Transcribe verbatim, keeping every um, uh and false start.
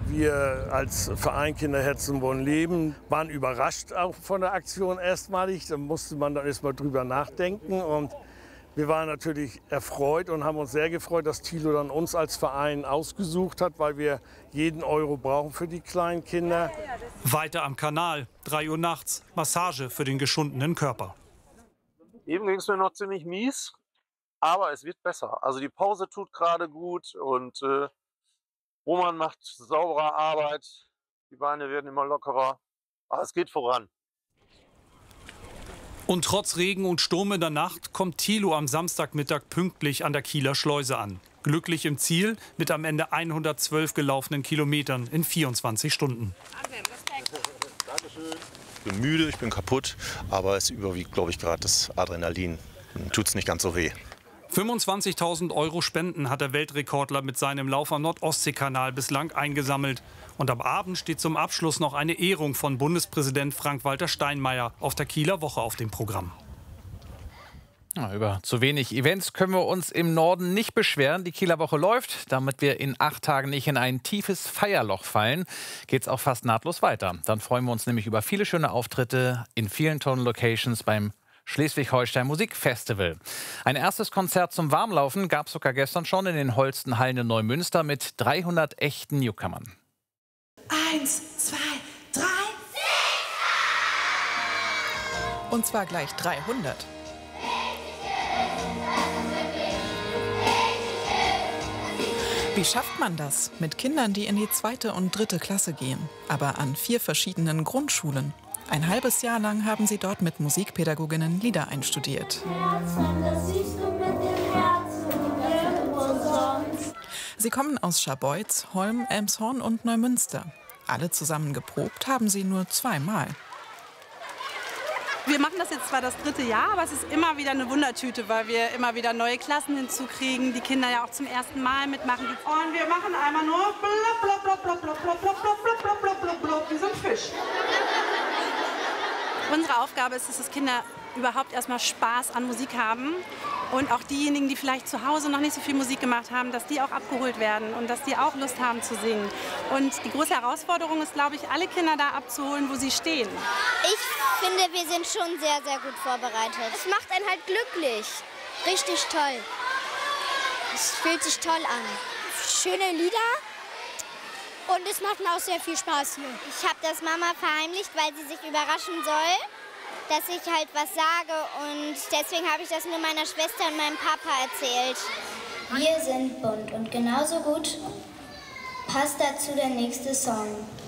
Wir als Verein Kinderherzen wollen leben waren überrascht auch von der Aktion erstmalig. Da musste man dann erst mal drüber nachdenken. Und wir waren natürlich erfreut und haben uns sehr gefreut, dass Thilo dann uns als Verein ausgesucht hat, weil wir jeden Euro brauchen für die kleinen Kinder. Weiter am Kanal, drei Uhr nachts, Massage für den geschundenen Körper. Eben ging es mir noch ziemlich mies, aber es wird besser. Also die Pause tut gerade gut und äh, Roman macht saubere Arbeit, die Beine werden immer lockerer, aber es geht voran. Und trotz Regen und Sturm in der Nacht kommt Thilo am Samstagmittag pünktlich an der Kieler Schleuse an. Glücklich im Ziel mit am Ende hundertzwölf gelaufenen Kilometern in vierundzwanzig Stunden. Ich bin müde, ich bin kaputt, aber es überwiegt, glaube ich, gerade das Adrenalin. Tut es nicht ganz so weh. fünfundzwanzigtausend Euro Spenden hat der Weltrekordler mit seinem Lauf am Nordostseekanal bislang eingesammelt. Und am Abend steht zum Abschluss noch eine Ehrung von Bundespräsident Frank-Walter Steinmeier auf der Kieler Woche auf dem Programm. Ja, über zu wenig Events können wir uns im Norden nicht beschweren. Die Kieler Woche läuft. Damit wir in acht Tagen nicht in ein tiefes Feierloch fallen, geht es auch fast nahtlos weiter. Dann freuen wir uns nämlich über viele schöne Auftritte in vielen tollen Locations beim Schleswig-Holstein Musikfestival. Ein erstes Konzert zum Warmlaufen gab es sogar gestern schon in den Holstenhallen in Neumünster mit dreihundert echten Newcomern. Eins, zwei, drei, und zwar gleich dreihundert. Wie schafft man das mit Kindern, die in die zweite und dritte Klasse gehen, aber an vier verschiedenen Grundschulen? Ein halbes Jahr lang haben sie dort mit Musikpädagoginnen Lieder einstudiert. Sie kommen aus Scharbeutz, Holm, Elmshorn und Neumünster. Alle zusammen geprobt haben sie nur zweimal. Wir machen das jetzt zwar das dritte Jahr, aber es ist immer wieder eine Wundertüte, weil wir immer wieder neue Klassen hinzukriegen, die Kinder ja auch zum ersten Mal mitmachen. Und wir machen einmal nur blub, blub, blub, blub, blub, blub, blub, blub, blub, blub, blub, blub, wie so ein Fisch. Unsere Aufgabe ist es, dass Kinder überhaupt erstmal Spaß an Musik haben und auch diejenigen, die vielleicht zu Hause noch nicht so viel Musik gemacht haben, dass die auch abgeholt werden und dass die auch Lust haben zu singen. Und die große Herausforderung ist, glaube ich, alle Kinder da abzuholen, wo sie stehen. Ich finde, wir sind schon sehr, sehr gut vorbereitet. Es macht einen halt glücklich. Richtig toll. Es fühlt sich toll an. Schöne Lieder. Und es macht mir auch sehr viel Spaß hier. Ich habe das Mama verheimlicht, weil sie sich überraschen soll, dass ich halt was sage. Und deswegen habe ich das nur meiner Schwester und meinem Papa erzählt. Wir sind bunt und genauso gut passt dazu der nächste Song.